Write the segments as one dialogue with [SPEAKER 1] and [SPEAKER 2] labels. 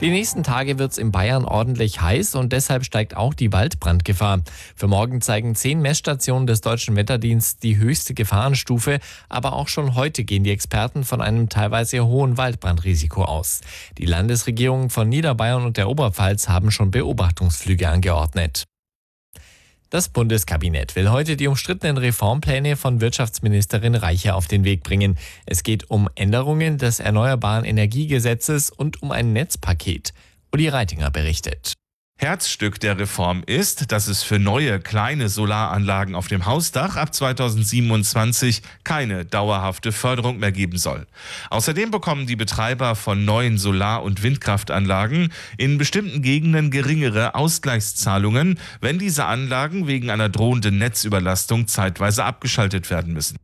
[SPEAKER 1] Die nächsten Tage wird es in Bayern ordentlich heiß und deshalb steigt auch die Waldbrandgefahr. Für morgen zeigen 10 Messstationen des Deutschen Wetterdienstes die höchste Gefahrenstufe, aber auch schon heute gehen die Experten von einem teilweise hohen Waldbrandrisiko aus. Die Landesregierungen von Niederbayern und der Oberpfalz haben schon Beobachtungsflüge angeordnet. Das Bundeskabinett will heute die umstrittenen Reformpläne von Wirtschaftsministerin Reiche auf den Weg bringen. Es geht um Änderungen des Erneuerbaren Energiegesetzes und um ein Netzpaket. Uli Reitinger berichtet.
[SPEAKER 2] Herzstück der Reform ist, dass es für neue kleine Solaranlagen auf dem Hausdach ab 2027 keine dauerhafte Förderung mehr geben soll. Außerdem bekommen die Betreiber von neuen Solar- und Windkraftanlagen in bestimmten Gegenden geringere Ausgleichszahlungen, wenn diese Anlagen wegen einer drohenden Netzüberlastung zeitweise abgeschaltet werden müssen.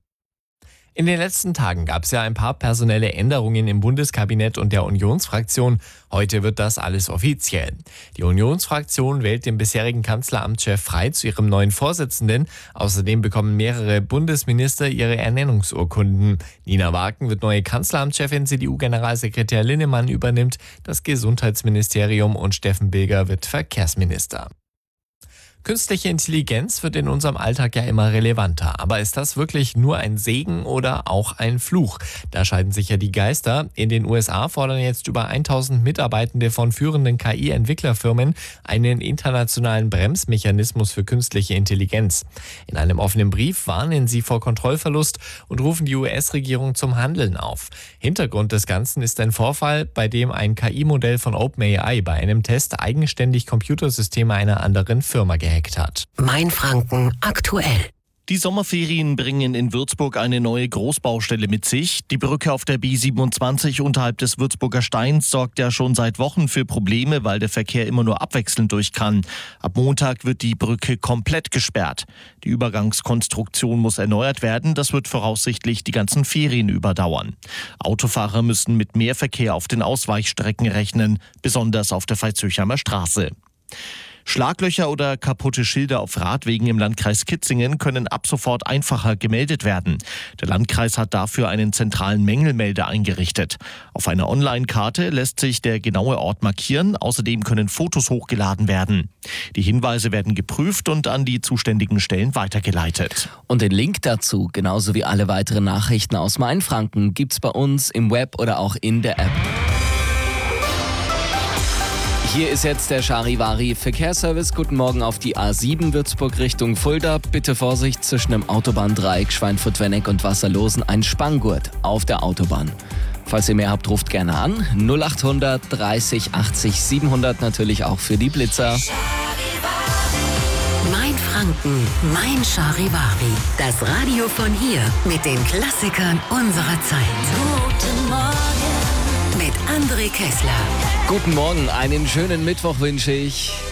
[SPEAKER 1] In den letzten Tagen gab es ja ein paar personelle Änderungen im Bundeskabinett und der Unionsfraktion. Heute wird das alles offiziell. Die Unionsfraktion wählt den bisherigen Kanzleramtschef Frey zu ihrem neuen Vorsitzenden. Außerdem bekommen mehrere Bundesminister ihre Ernennungsurkunden. Nina Waken wird neue Kanzleramtschefin, CDU-Generalsekretär Linnemann übernimmt das Gesundheitsministerium und Steffen Bilger wird Verkehrsminister. Künstliche Intelligenz wird in unserem Alltag ja immer relevanter. Aber ist das wirklich nur ein Segen oder auch ein Fluch? Da scheiden sich ja die Geister. In den USA fordern jetzt über 1000 Mitarbeitende von führenden KI-Entwicklerfirmen einen internationalen Bremsmechanismus für künstliche Intelligenz. In einem offenen Brief warnen sie vor Kontrollverlust und rufen die US-Regierung zum Handeln auf. Hintergrund des Ganzen ist ein Vorfall, bei dem ein KI-Modell von OpenAI bei einem Test eigenständig Computersysteme einer anderen Firma gehackt hat.
[SPEAKER 3] Mainfranken aktuell.
[SPEAKER 4] Die Sommerferien bringen in Würzburg eine neue Großbaustelle mit sich. Die Brücke auf der B27 unterhalb des Würzburger Steins sorgt ja schon seit Wochen für Probleme, weil der Verkehr immer nur abwechselnd durch kann. Ab Montag wird die Brücke komplett gesperrt. Die Übergangskonstruktion muss erneuert werden. Das wird voraussichtlich die ganzen Ferien überdauern. Autofahrer müssen mit mehr Verkehr auf den Ausweichstrecken rechnen, besonders auf der Veitshöchheimer Straße. Schlaglöcher oder kaputte Schilder auf Radwegen im Landkreis Kitzingen können ab sofort einfacher gemeldet werden. Der Landkreis hat dafür einen zentralen Mängelmelder eingerichtet. Auf einer Online-Karte lässt sich der genaue Ort markieren. Außerdem können Fotos hochgeladen werden. Die Hinweise werden geprüft und an die zuständigen Stellen weitergeleitet.
[SPEAKER 5] Und den Link dazu, genauso wie alle weiteren Nachrichten aus Mainfranken, gibt's bei uns im Web oder auch in der App. Hier ist jetzt der Charivari Verkehrsservice. Guten Morgen auf die A7 Würzburg Richtung Fulda. Bitte Vorsicht zwischen dem Autobahndreieck Schweinfurt-Wenneck und Wasserlosen. Ein Spanngurt auf der Autobahn. Falls ihr mehr habt, ruft gerne an. 0800 30 80 700 natürlich auch für die Blitzer.
[SPEAKER 3] Mainfranken, mein Charivari. Das Radio von hier mit den Klassikern unserer Zeit. Guten Morgen mit André Kessler.
[SPEAKER 5] Guten Morgen, einen schönen Mittwoch wünsche ich.